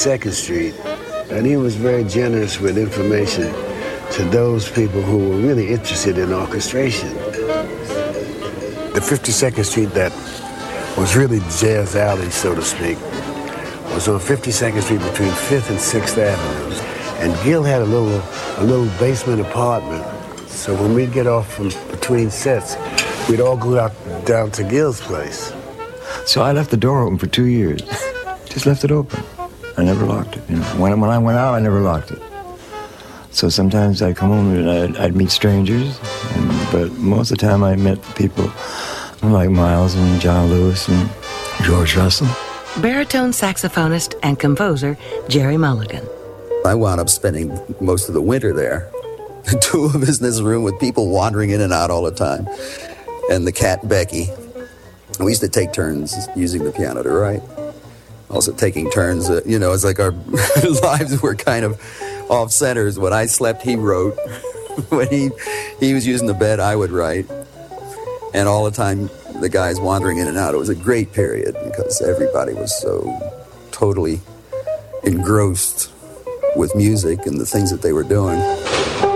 2nd Street, and he was very generous with information to those people who were really interested in orchestration. The 52nd Street that was really Jazz Alley, so to speak, was on 52nd Street between 5th and 6th Avenues. And Gil had a little basement apartment. So when we'd get off from between sets, we'd all go out down to Gil's place. So I left the door open for 2 years. Just left it open. I never locked it. You know, when I went out, I never locked it. So sometimes I'd come home and I'd meet strangers, but most of the time I met people like Miles and John Lewis and George Russell. Baritone saxophonist and composer Jerry Mulligan. I wound up spending most of the winter there. The two of us in this room with people wandering in and out all the time. And the cat Becky. We used to take turns using the piano to write. Also taking turns, it's like our lives were kind of off centers. When I slept, he wrote. When he was using the bed, I would write. And all the time, the guys wandering in and out. It was a great period because everybody was so totally engrossed with music and the things that they were doing.